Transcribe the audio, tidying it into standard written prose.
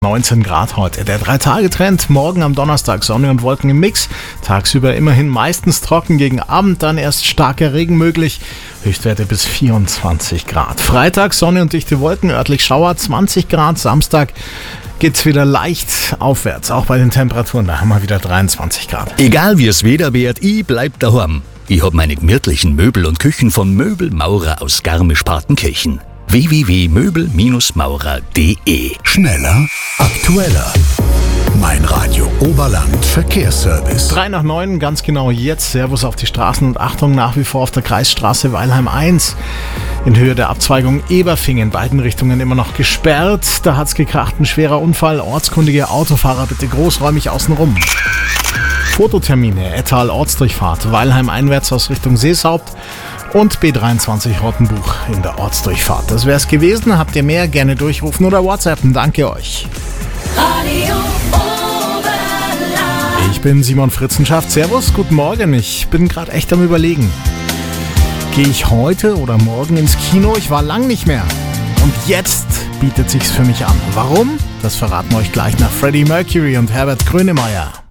19 Grad heute. Der 3-Tage-Trend, morgen am Donnerstag Sonne und Wolken im Mix. Tagsüber immerhin meistens trocken, gegen Abend dann erst starker Regen möglich. Höchstwerte bis 24 Grad. Freitag Sonne und dichte Wolken, örtlich Schauer, 20 Grad. Samstag geht's wieder leicht aufwärts, auch bei den Temperaturen. Da haben wir wieder 23 Grad. Egal wie es Wetter wird, ich bleib daheim. Ich hab meine gemütlichen Möbel und Küchen von Möbelmaurer aus Garmisch-Partenkirchen. www.möbelmaurer.de. Schneller, aktueller. Mein Radio Oberland Verkehrsservice. 3 nach 9, ganz genau jetzt. Servus auf die Straßen und Achtung, nach wie vor auf der Kreisstraße Weilheim 1. In Höhe der Abzweigung Eberfing in beiden Richtungen immer noch gesperrt. Da hat's gekracht, ein schwerer Unfall. Ortskundige Autofahrer bitte großräumig außenrum. Fototermine, Ettal Ortsdurchfahrt, Weilheim einwärts aus Richtung Seeshaupt und B23 Rottenbuch in der Ortsdurchfahrt. Das wär's gewesen. Habt ihr mehr? Gerne durchrufen oder WhatsAppen. Danke euch. Radio Oberland. Ich bin Simon Fritzenschaft. Servus, guten Morgen. Ich bin gerade echt am Überlegen. Gehe ich heute oder morgen ins Kino? Ich war lang nicht mehr. Und jetzt bietet sich's für mich an. Warum? Das verraten wir euch gleich nach Freddie Mercury und Herbert Grönemeyer.